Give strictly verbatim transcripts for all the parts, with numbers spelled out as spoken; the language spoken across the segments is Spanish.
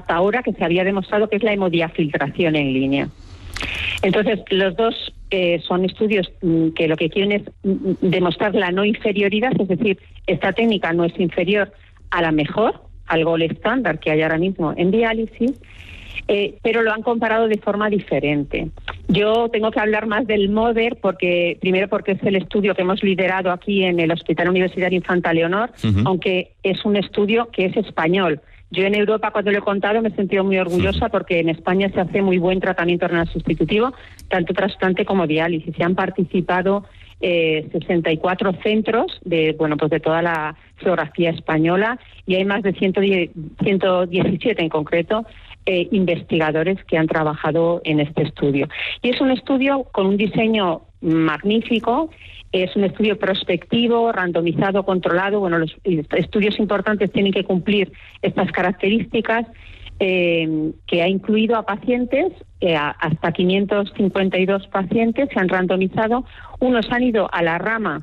hasta ahora que se había demostrado, que es la hemodiafiltración en línea. Entonces, los dos eh, son estudios mm, que lo que quieren es mm, demostrar la no inferioridad, es decir, esta técnica no es inferior a la mejor, al gold estándar que hay ahora mismo en diálisis, eh, pero lo han comparado de forma diferente. Yo tengo que hablar más del MODER, porque primero porque es el estudio que hemos liderado aquí en el Hospital Universitario Infanta Leonor, uh-huh. aunque es un estudio que es español. Yo en Europa, cuando lo he contado, me he sentido muy orgullosa porque en España se hace muy buen tratamiento renal sustitutivo, tanto trasplante como diálisis. Se han participado eh, sesenta y cuatro centros de, bueno, pues de toda la geografía española, y hay más de ciento diecisiete en concreto eh, investigadores que han trabajado en este estudio. Y es un estudio con un diseño magnífico. Es un estudio prospectivo, randomizado, controlado. Bueno, los estudios importantes tienen que cumplir estas características, eh, que ha incluido a pacientes, eh, a, hasta quinientos cincuenta y dos pacientes se han randomizado. Unos han ido a la rama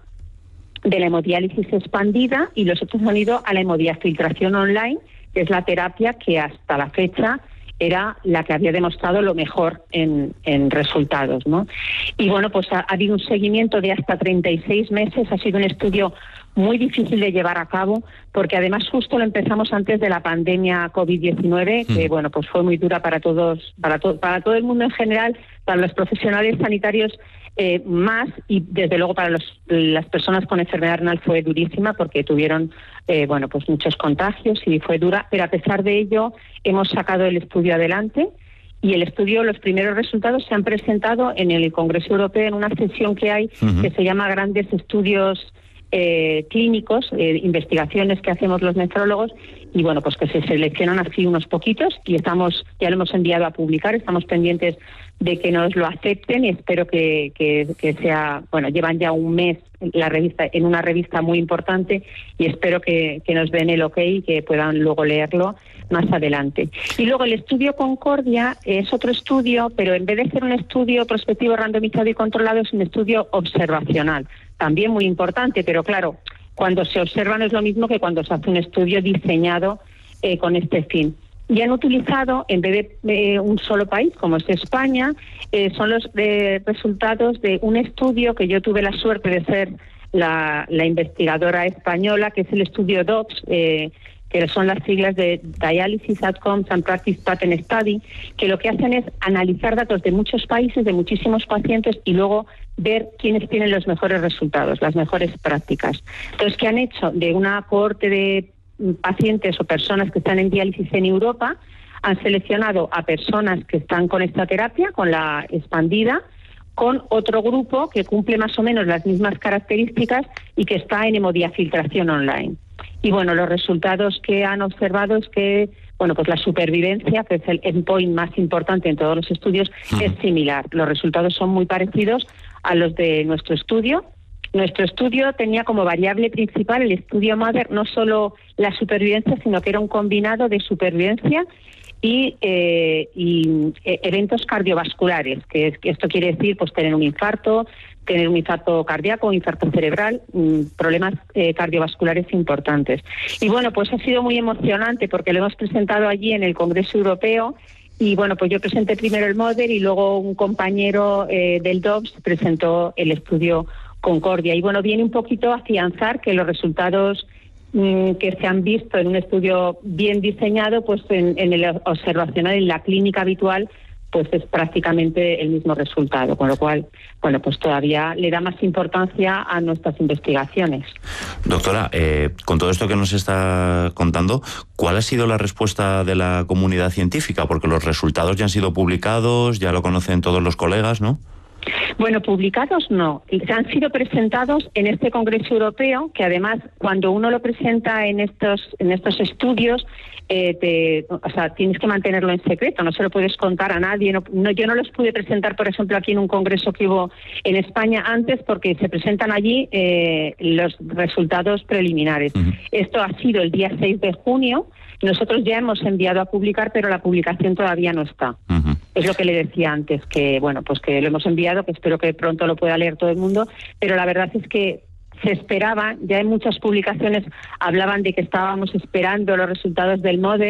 de la hemodiálisis expandida y los otros han ido a la hemodiafiltración online, que es la terapia que hasta la fecha era la que había demostrado lo mejor en, en resultados, ¿no? Y bueno, pues ha, ha habido un seguimiento de hasta treinta y seis meses, ha sido un estudio muy difícil de llevar a cabo, porque además justo lo empezamos antes de la pandemia covid diecinueve, que bueno, pues fue muy dura para todos, para, to- para todo el mundo en general, para los profesionales sanitarios eh, más, y desde luego para los, las personas con enfermedad renal fue durísima, porque tuvieron eh, bueno, pues muchos contagios y fue dura, pero a pesar de ello hemos sacado el estudio adelante. Y el estudio, los primeros resultados se han presentado en el Congreso Europeo en una sesión que hay, uh-huh. que se llama Grandes Estudios eh, Clínicos, eh, investigaciones que hacemos los nefrólogos, y bueno, pues que se seleccionan así unos poquitos, y estamos, ya lo hemos enviado a publicar, estamos pendientes de que nos lo acepten, y espero que, que, que sea, bueno, llevan ya un mes la revista, en una revista muy importante, y espero que, que nos den el ok y que puedan luego leerlo más adelante. Y luego el estudio Concordia es otro estudio, pero en vez de ser un estudio prospectivo, randomizado y controlado, es un estudio observacional, también muy importante, pero claro, cuando se observa no es lo mismo que cuando se hace un estudio diseñado eh, con este fin. Y han utilizado, en vez de eh, un solo país, como es España, eh, son los eh, resultados de un estudio que yo tuve la suerte de ser la, la investigadora española, que es el estudio D O P S, eh, que son las siglas de Dialysis Outcomes and Practice Pattern Study, que lo que hacen es analizar datos de muchos países, de muchísimos pacientes, y luego ver quiénes tienen los mejores resultados, las mejores prácticas. Entonces, ¿qué han hecho? De una cohorte de pacientes o personas que están en diálisis en Europa, han seleccionado a personas que están con esta terapia, con la expandida, con otro grupo que cumple más o menos las mismas características y que está en hemodiafiltración online. Y bueno, los resultados que han observado es que, bueno, pues la supervivencia, que es el endpoint más importante en todos los estudios, uh-huh. es similar. Los resultados son muy parecidos a los de nuestro estudio. Nuestro estudio tenía como variable principal, el estudio MODER, no solo la supervivencia, sino que era un combinado de supervivencia y, eh, y eh, eventos cardiovasculares, que, es, que esto quiere decir pues tener un infarto, tener un infarto cardíaco, un infarto cerebral, mmm, problemas eh, cardiovasculares importantes. Y bueno, pues ha sido muy emocionante porque lo hemos presentado allí en el Congreso Europeo. Y bueno, pues yo presenté primero el MODER y luego un compañero eh, del D O P S presentó el estudio Concordia. Y bueno, viene un poquito a afianzar que los resultados mmm, que se han visto en un estudio bien diseñado, pues en, en el observacional, en la clínica habitual, pues es prácticamente el mismo resultado, con lo cual, bueno, pues todavía le da más importancia a nuestras investigaciones. Doctora, eh, con todo esto que nos está contando, ¿cuál ha sido la respuesta de la comunidad científica? Porque los resultados ya han sido publicados, ya lo conocen todos los colegas, ¿no? Bueno, publicados no, han sido presentados en este Congreso Europeo, que además cuando uno lo presenta en estos en estos estudios, eh, te, o sea, tienes que mantenerlo en secreto, no se lo puedes contar a nadie. No, no, yo no los pude presentar, por ejemplo, aquí en un congreso que hubo en España antes, porque se presentan allí eh, los resultados preliminares. Uh-huh. Esto ha sido el día seis de junio. Nosotros ya hemos enviado a publicar, pero la publicación todavía no está. Uh-huh. Es lo que le decía antes, que bueno, pues que lo hemos enviado, que espero que pronto lo pueda leer todo el mundo, pero la verdad es que se esperaba, ya en muchas publicaciones hablaban de que estábamos esperando los resultados del MODER,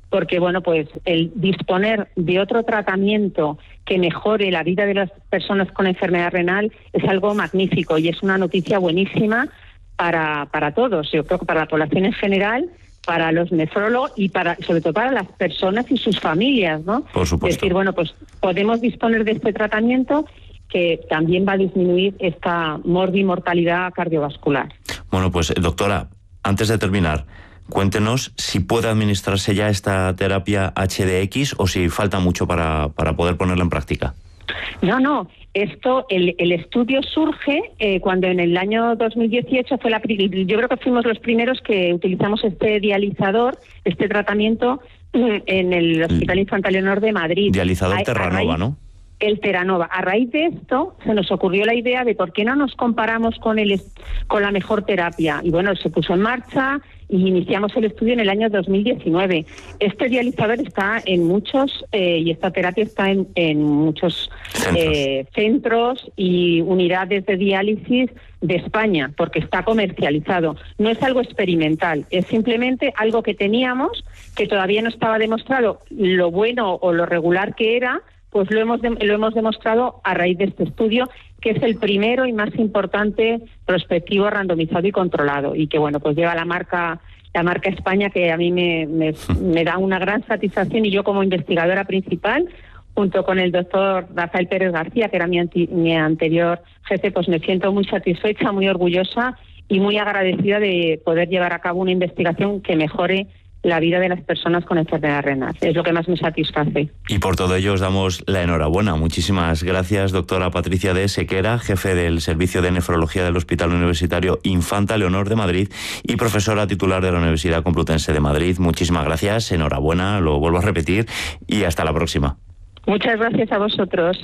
porque bueno, pues el disponer de otro tratamiento que mejore la vida de las personas con enfermedad renal es algo magnífico y es una noticia buenísima para, para todos, yo creo que para la población en general, para los nefrólogos y para sobre todo para las personas y sus familias, ¿no? Por supuesto. Es decir, bueno, pues podemos disponer de este tratamiento que también va a disminuir esta morbimortalidad cardiovascular. Bueno, pues doctora, antes de terminar, cuéntenos si puede administrarse ya esta terapia H D X o si falta mucho para, para poder ponerla en práctica. No, no. Esto, el, el estudio surge eh, cuando en el año dos mil dieciocho fue la, yo creo que fuimos los primeros que utilizamos este dializador, este tratamiento en el Hospital Infantil Leonor de Madrid. Dializador a, Terranova, a raíz, ¿no? El Terranova. A raíz de esto se nos ocurrió la idea de por qué no nos comparamos con el con la mejor terapia. Y bueno, se puso en marcha y iniciamos el estudio en el año dos mil diecinueve. Este dializador está en muchos, eh, y esta terapia está en, en muchos centros. Eh, centros y unidades de diálisis de España, porque está comercializado. No es algo experimental, es simplemente algo que teníamos, que todavía no estaba demostrado lo bueno o lo regular que era, pues lo hemos de, lo hemos demostrado a raíz de este estudio, que es el primero y más importante prospectivo, randomizado y controlado, y que bueno, pues lleva la marca la marca España, que a mí me, me, me da una gran satisfacción, y yo como investigadora principal, junto con el doctor Rafael Pérez García, que era mi, anti, mi anterior jefe, pues me siento muy satisfecha, muy orgullosa y muy agradecida de poder llevar a cabo una investigación que mejore la vida de las personas con enfermedad renal. Es lo que más me satisface. Y por todo ello os damos la enhorabuena. Muchísimas gracias, doctora Patricia de Sequera, jefe del Servicio de Nefrología del Hospital Universitario Infanta Leonor de Madrid y profesora titular de la Universidad Complutense de Madrid. Muchísimas gracias, enhorabuena, lo vuelvo a repetir, y hasta la próxima. Muchas gracias a vosotros.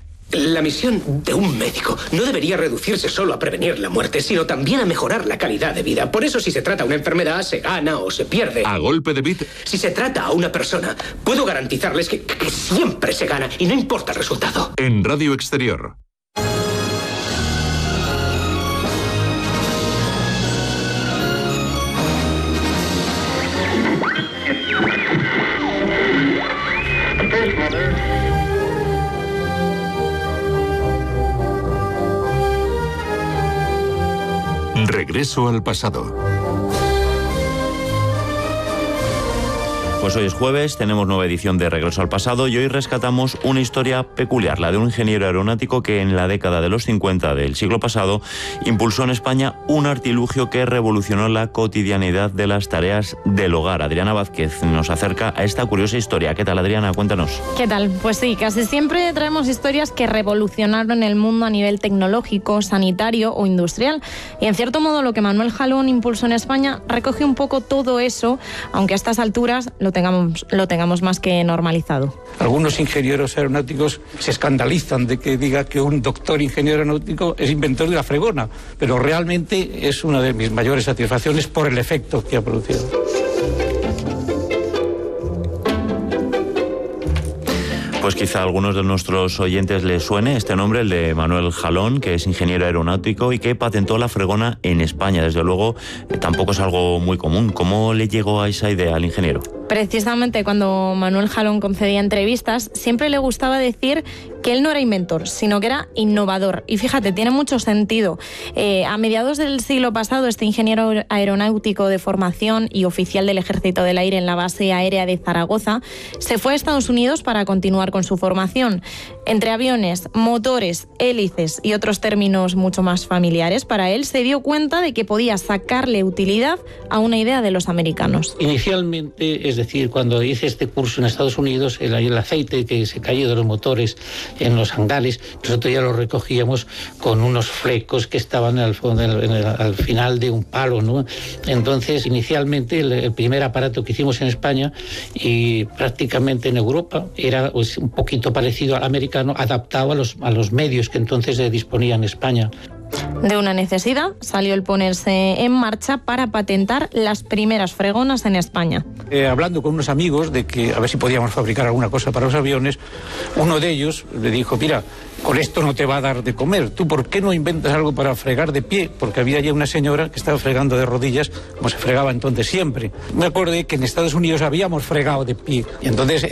La misión de un médico no debería reducirse solo a prevenir la muerte, sino también a mejorar la calidad de vida. Por eso, si se trata una enfermedad, se gana o se pierde. A golpe de bit. Si se trata a una persona, puedo garantizarles que, que siempre se gana y no importa el resultado. En Radio Exterior. Regreso al pasado. Pues hoy es jueves, tenemos nueva edición de Regreso al Pasado y hoy rescatamos una historia peculiar, la de un ingeniero aeronáutico que en la década de los cincuenta del siglo pasado impulsó en España un artilugio que revolucionó la cotidianidad de las tareas del hogar. Adriana Vázquez nos acerca a esta curiosa historia. ¿Qué tal, Adriana? Cuéntanos. ¿Qué tal? Pues sí, casi siempre traemos historias que revolucionaron el mundo a nivel tecnológico, sanitario o industrial. Y en cierto modo lo que Manuel Jalón impulsó en España recoge un poco todo eso, aunque a estas alturas lo tengamos, lo tengamos más que normalizado. Algunos ingenieros aeronáuticos se escandalizan de que diga que un doctor ingeniero aeronáutico es inventor de la fregona, pero realmente es una de mis mayores satisfacciones por el efecto que ha producido. Pues quizá a algunos de nuestros oyentes les suene este nombre, el de Manuel Jalón, que es ingeniero aeronáutico y que patentó la fregona en España. Desde luego, eh, tampoco es algo muy común. ¿Cómo le llegó a esa idea al ingeniero? Precisamente cuando Manuel Jalón concedía entrevistas, siempre le gustaba decir que él no era inventor, sino que era innovador. Y fíjate, tiene mucho sentido. Eh, a mediados del siglo pasado, este ingeniero aeronáutico de formación y oficial del Ejército del Aire en la base aérea de Zaragoza se fue a Estados Unidos para continuar con su formación. Entre aviones, motores, hélices y otros términos mucho más familiares para él, se dio cuenta de que podía sacarle utilidad a una idea de los americanos. Inicialmente, es decir, cuando hice este curso en Estados Unidos, el, el aceite que se cayó de los motores en los hangares, nosotros ya lo recogíamos con unos flecos que estaban al, en el, al final de un palo, ¿no? Entonces, inicialmente, el, el primer aparato que hicimos en España y prácticamente en Europa era pues, un poquito parecido al americano, adaptado a los, a los medios que entonces disponía en España. De una necesidad salió el ponerse en marcha para patentar las primeras fregonas en España. Eh, hablando con unos amigos de que a ver si podíamos fabricar alguna cosa para los aviones, uno de ellos le dijo, mira, con esto no te va a dar de comer, ¿tú por qué no inventas algo para fregar de pie? Porque había ya una señora que estaba fregando de rodillas, como se fregaba entonces siempre. Me acordé que en Estados Unidos habíamos fregado de pie, y entonces